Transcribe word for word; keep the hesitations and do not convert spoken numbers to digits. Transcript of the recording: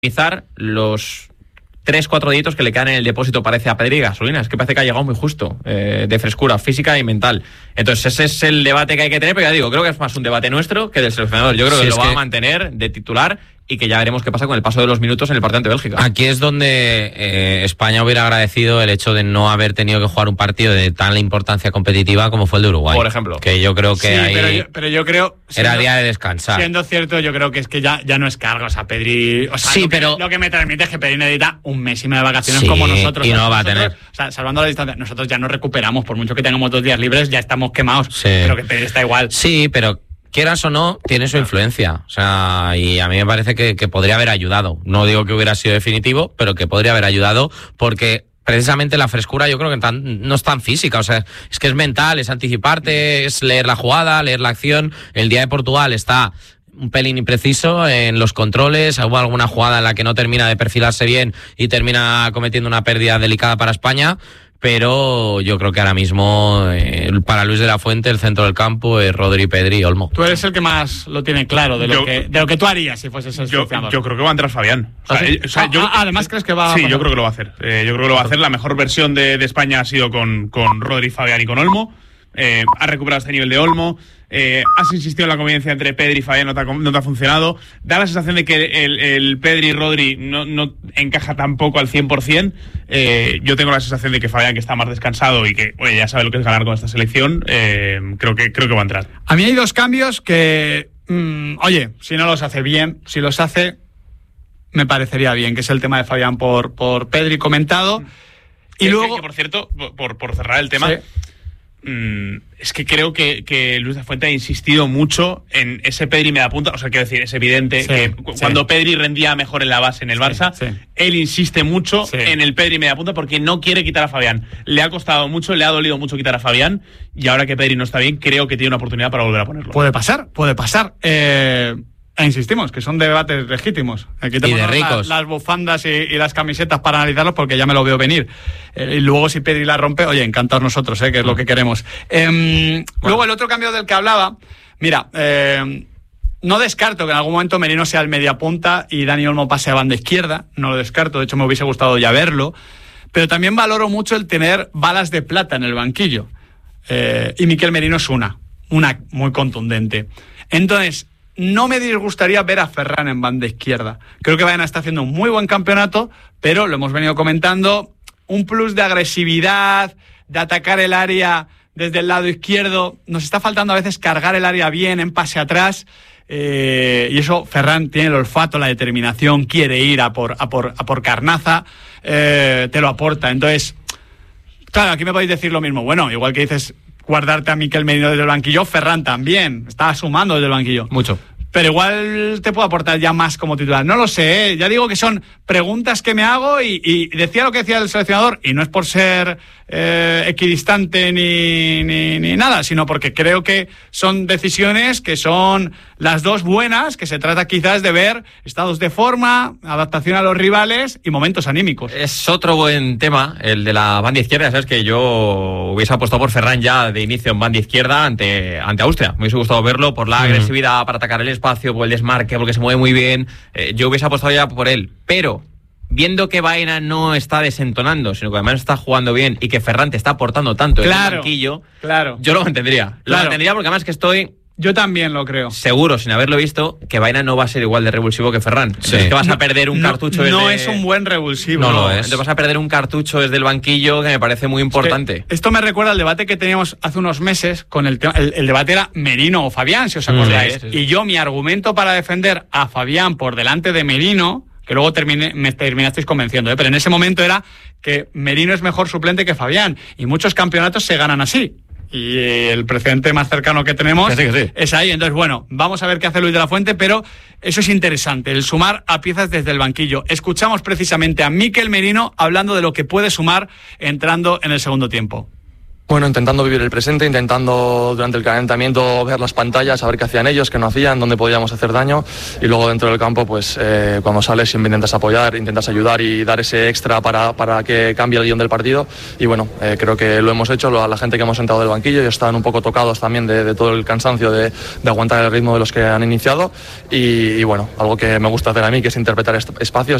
optimizar los tres, cuatro deditos que le quedan en el depósito, parece, a Pedri y Gasolina. Es que parece que ha llegado muy justo, eh, de frescura física y mental. Entonces ese es el debate que hay que tener, pero ya digo, creo que es más un debate nuestro que del seleccionador. Yo creo sí, que lo va que... a mantener de titular y que ya veremos qué pasa con el paso de los minutos en el partido ante Bélgica. Aquí es donde eh, España hubiera agradecido el hecho de no haber tenido que jugar un partido de tal importancia competitiva como fue el de Uruguay. Por ejemplo. Que yo creo que sí, ahí pero yo, pero yo creo... Era siendo, día de descansar. Siendo cierto, yo creo que es que ya, ya no es cargo. O sea, Pedri... O sea, sí, lo, pero... que, lo que me transmite es que Pedri necesita un mes y medio de vacaciones, sí, como nosotros. y no nosotros, va a tener. O sea, salvando la distancia, nosotros ya nos recuperamos. Por mucho que tengamos dos días libres, ya estamos quemados. Sí. Pero que Pedri está igual. Sí, pero... quieras o no, tiene su influencia. O sea, y a mí me parece que, que podría haber ayudado. No digo que hubiera sido definitivo, pero que podría haber ayudado porque precisamente la frescura yo creo que tan, no es tan física. O sea, es que es mental, es anticiparte, es leer la jugada, leer la acción. El día de Portugal está un pelín impreciso en los controles. Hubo alguna jugada en la que no termina de perfilarse bien y termina cometiendo una pérdida delicada para España. Pero yo creo que ahora mismo eh, para Luis de la Fuente el centro del campo es Rodri, Pedri y Olmo. Tú eres el que más lo tiene claro de lo, yo, que, de lo que tú harías si fueses el yo, yo creo que va a entrar Fabián. O sea, ¿Ah, sí? o sea, yo, ah, además crees que va sí, a yo creo que lo va a hacer. Eh, yo creo que lo va a hacer. La mejor versión de, de España ha sido con, con Rodri, Fabián y con Olmo. Eh, ha recuperado este nivel de Olmo. Eh, has insistido en la convivencia entre Pedri y Fabián, no te ha, no te ha funcionado. Da la sensación de que el, el Pedri y Rodri no, no encaja tampoco al cien por ciento. Eh, yo tengo la sensación de que Fabián, que está más descansado y que oye, ya sabe lo que es ganar con esta selección, eh, creo que creo que va a entrar. A mí hay dos cambios que, mmm, oye, si no los hace bien, si los hace, me parecería bien, que es el tema de Fabián por, por Pedri comentado. Y que, luego... que, por cierto, por, por cerrar el tema... Sí. Mm, es que creo que, que Luis de la Fuente ha insistido mucho en ese Pedri media punta. O sea, quiero decir, es evidente sí, que sí. cuando Pedri rendía mejor en la base en el sí, Barça, sí. él insiste mucho sí. en el Pedri media punta porque no quiere quitar a Fabián. Le ha costado mucho, le ha dolido mucho quitar a Fabián y ahora que Pedri no está bien, creo que tiene una oportunidad para volver a ponerlo. Puede pasar, puede pasar. Eh... E insistimos, que son debates legítimos. Aquí y de ricos. La, las bufandas y, y las camisetas para analizarlos porque ya me lo veo venir. Eh, y luego si Pedri la rompe, oye, encantados nosotros, eh, que es mm. lo que queremos. Eh, bueno. Luego el otro cambio del que hablaba, mira, eh, no descarto que en algún momento Merino sea el mediapunta y Dani Olmo pase a banda izquierda, no lo descarto, de hecho me hubiese gustado ya verlo, pero también valoro mucho el tener balas de plata en el banquillo. Eh, y Miquel Merino es una, una muy contundente. Entonces, no me disgustaría ver a Ferran en banda izquierda. Creo que Baena está haciendo un muy buen campeonato, pero lo hemos venido comentando, un plus de agresividad, de atacar el área desde el lado izquierdo. Nos está faltando a veces cargar el área bien en pase atrás. Eh, y eso, Ferran tiene el olfato, la determinación, quiere ir a por, a por, a por carnaza, eh, te lo aporta. Entonces, claro, aquí me podéis decir lo mismo. Bueno, igual que dices guardarte a Miquel Merino desde el banquillo, Ferran también está sumando desde el banquillo. Mucho. Pero igual te puedo aportar ya más como titular. No lo sé, ¿eh? Ya digo que son preguntas que me hago y, y decía lo que decía el seleccionador, y no es por ser eh, equidistante ni, ni, ni nada, sino porque creo que son decisiones que son las dos buenas, que se trata quizás de ver estados de forma, adaptación a los rivales y momentos anímicos. Es otro buen tema, el de la banda izquierda. Sabes que yo hubiese apostado por Ferran ya de inicio en banda izquierda ante, ante Austria. Me hubiese gustado verlo por la mm. agresividad para atacar el espacio, por el desmarque, porque se mueve muy bien. Eh, yo hubiese apostado ya por él, pero viendo que Baena no está desentonando, sino que además está jugando bien y que Ferran te está aportando tanto claro, en el banquillo, claro. yo lo mantendría. Lo claro. mantendría porque además que estoy... Yo también lo creo. Seguro, sin haberlo visto, que Baena no va a ser igual de revulsivo que Ferran. Sí. Es que vas a perder un no, cartucho No desde... es un buen revulsivo. No, no lo es. Entonces vas a perder un cartucho desde el banquillo que me parece muy importante. Es que esto me recuerda al debate que teníamos hace unos meses con el tema... El, el debate era Merino o Fabián, si os acordáis. Sí, sí, sí. Y yo, mi argumento para defender a Fabián por delante de Merino, que luego terminé, me terminasteis convenciendo, ¿eh? Pero en ese momento era que Merino es mejor suplente que Fabián. Y muchos campeonatos se ganan así. Y el precedente más cercano que tenemos que sí, que sí. es ahí. Entonces, bueno, vamos a ver qué hace Luis de la Fuente, pero eso es interesante, el sumar a piezas desde el banquillo. Escuchamos precisamente a Miquel Merino hablando de lo que puede sumar entrando en el segundo tiempo. Bueno, intentando vivir el presente, intentando durante el calentamiento ver las pantallas, saber qué hacían ellos, qué no hacían, dónde podíamos hacer daño, y luego dentro del campo, pues eh, cuando sales siempre intentas apoyar, intentas ayudar y dar ese extra para, para que cambie el guión del partido, y bueno, eh, creo que lo hemos hecho. La, la gente que hemos sentado del banquillo y están un poco tocados también de, de todo el cansancio de, de aguantar el ritmo de los que han iniciado, y, y bueno, algo que me gusta hacer a mí, que es interpretar est- espacios